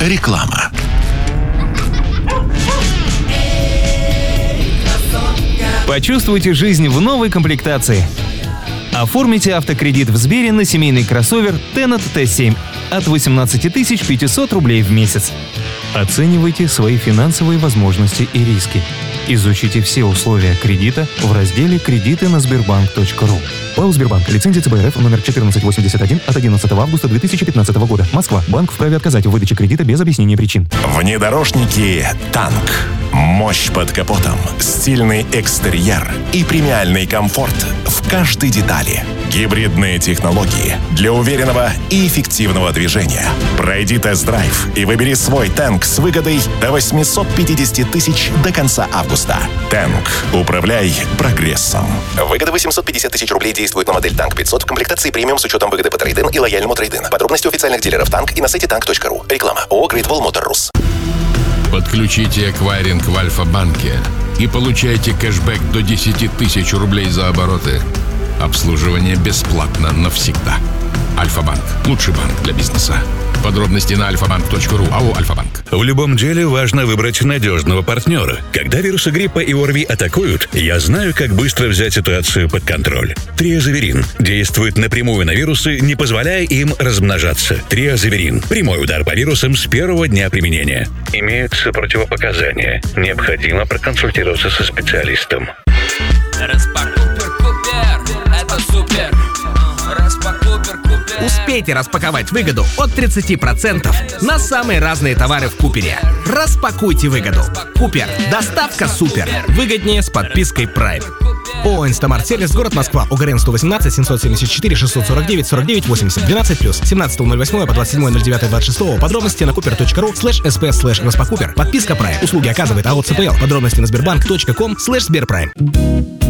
Реклама. Почувствуйте жизнь в новой комплектации. Оформите автокредит в Сбере на семейный кроссовер Tennet T7 от 18 500 рублей в месяц. Оценивайте свои финансовые возможности и риски. Изучите все условия кредита в разделе «Кредиты на Сбербанк.ру». ПАО «Сбербанк». Лицензия ЦБ РФ номер 1481 от 11 августа 2015 года. Москва. Банк вправе отказать в выдаче кредита без объяснения причин. Внедорожники «Танк». Мощь под капотом, стильный экстерьер и премиальный комфорт в каждой детали. Гибридные технологии для уверенного и эффективного движения. Пройди тест-драйв и выбери свой «Танк» с выгодой до 850 тысяч до конца августа. «Танк». Управляй прогрессом. Выгода 850 тысяч рублей действует на модель «Танк 500» в комплектации премиум с учетом выгоды по трейд-ин и лояльному трейд-ин. Подробности у официальных дилеров «Танк» и на сайте tank.ru. Реклама. ООО «Great Wall Motor Rus». Подключите эквайринг в Альфа-банке и получайте кэшбэк до 10 тысяч рублей за обороты. Обслуживание бесплатно навсегда. Альфа-банк. Лучший банк для бизнеса. Подробности на alfabank.ru. АО «Альфа-банк». В любом деле важно выбрать надежного партнера. Когда вирусы гриппа и ОРВИ атакуют, я знаю, как быстро взять ситуацию под контроль. Триазаверин действует напрямую на вирусы, не позволяя им размножаться. Триазаверин. Прямой удар по вирусам с первого дня применения. Имеются противопоказания. Необходимо проконсультироваться со специалистом. Это супер. Успейте распаковать выгоду от 30% на самые разные товары в Купере. Распакуйте выгоду. Купер. Доставка супер. Выгоднее с подпиской Prime. ООО «Инстамарт Сервис», город Москва. УГРН 118 774 649 49 80 12 +. 17.08 по 27.09.26. Подробности на cooper.ru/sp/распакупер. Подписка Prime. Услуги оказывает АО ЦПЛ. Подробности на sberbank.com/сберпрайм.